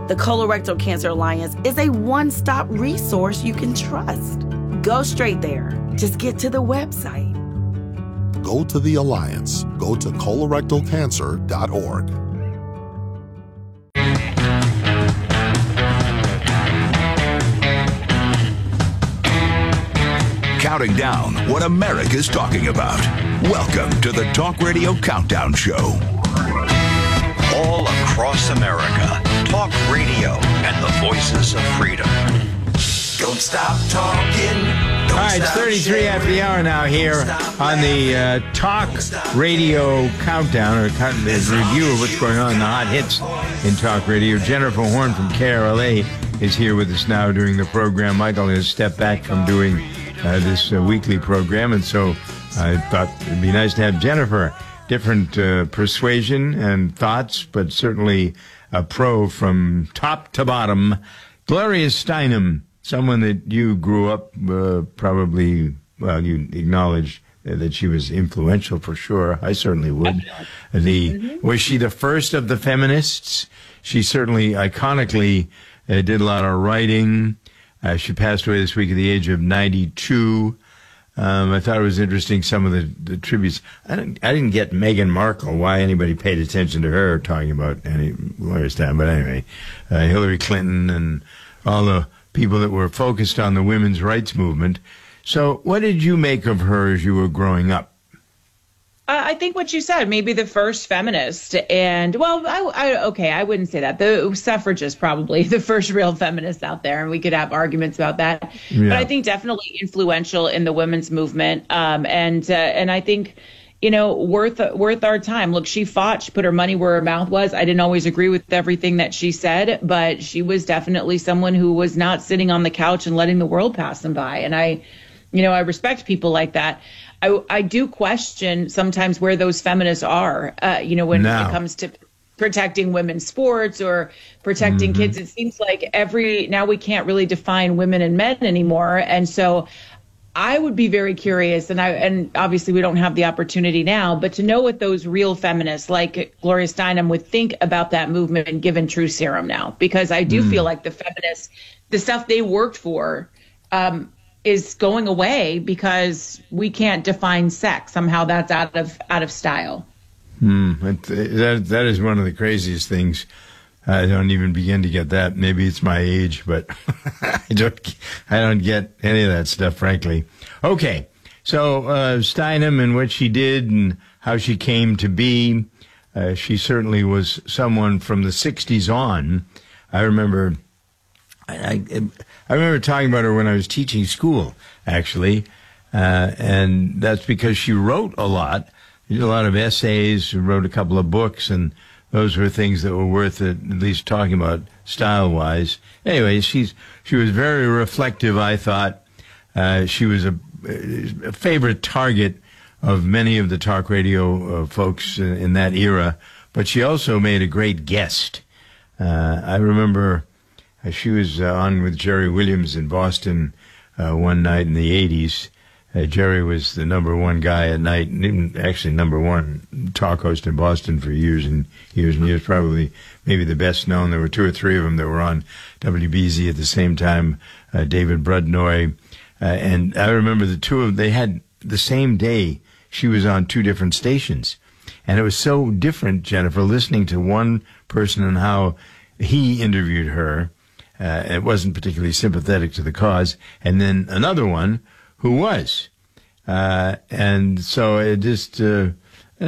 The Colorectal Cancer Alliance is a one-stop resource you can trust. Go straight there. Just get to the website. Go to the Alliance. Go to colorectalcancer.org. Counting down what America's talking about. Welcome to the Talk Radio Countdown Show. All across America, talk radio and the voices of freedom. Don't stop talking. All right, it's 33 after the hour now here on the Talk Radio Countdown, or the review of what's going on in the hot hits in Talk Radio. Jennifer Horn from KRLA is here with us now during the program. Michael has stepped back from doing this weekly program, and so I thought it'd be nice to have Jennifer. Different persuasion and thoughts, but certainly a pro from top to bottom. Gloria Steinem, someone that you grew up probably, well, you acknowledge that she was influential for sure. I certainly would. Was she the first of the feminists? She certainly iconically did a lot of writing. She passed away this week at the age of 92. I thought it was interesting, some of the tributes. I didn't get Meghan Markle, why anybody paid attention to her talking about any Gloria Steinem. But anyway, Hillary Clinton and all the people that were focused on the women's rights movement. So what did you make of her as you were growing up? I think what you said, maybe the first feminist. And, well, I wouldn't say that. The suffragist, probably the first real feminist out there, and we could have arguments about that. Yeah. But I think definitely influential in the women's movement. And I think, you know, worth our time. Look, she fought. She put her money where her mouth was. I didn't always agree with everything that she said, but she was definitely someone who was not sitting on the couch and letting the world pass them by. And I respect people like that. I do question sometimes where those feminists are, when it comes to protecting women's sports or protecting kids. It seems like now we can't really define women and men anymore. And so I would be very curious, and obviously we don't have the opportunity now, but to know what those real feminists like Gloria Steinem would think about that movement and given True Serum now, because I do feel like the feminists, the stuff they worked for, is going away because we can't define sex. Somehow that's out of style. That is one of the craziest things. I don't even begin to get that. Maybe it's my age, but I don't get any of that stuff, frankly. Okay, so Steinem and what she did and how she came to be. She certainly was someone from the 60s on. I remember talking about her when I was teaching school, actually, and that's because she wrote a lot. She did a lot of essays, wrote a couple of books, and those were things that were worth at least talking about style-wise. Anyway, she was very reflective, I thought. She was a favorite target of many of the talk radio folks in that era, but she also made a great guest. I remember she was on with Jerry Williams in Boston one night in the 80s. Jerry was the number one guy at night, actually number one talk host in Boston for years and years, and he was probably maybe the best known. There were two or three of them that were on WBZ at the same time, David Brudnoy. And I remember the two of them, they had the same day she was on two different stations. And it was so different, Jennifer, listening to one person and how he interviewed her. It wasn't particularly sympathetic to the cause. And then another one who was. And so it just, the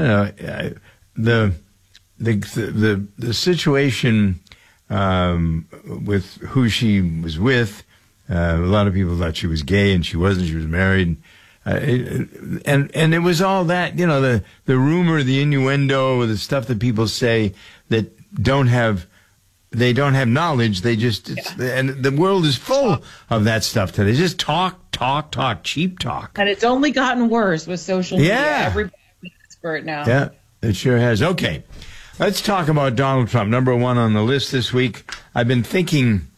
situation, with who she was with, a lot of people thought she was gay and she wasn't, she was married. And it was all that, the rumor, the innuendo, the stuff that people say that they don't have knowledge. They just, and the world is full of that stuff today. Just talk, cheap talk. And it's only gotten worse with social media. Everybody's an expert now. Yeah, it sure has. Okay, let's talk about Donald Trump, number one on the list this week. I've been thinking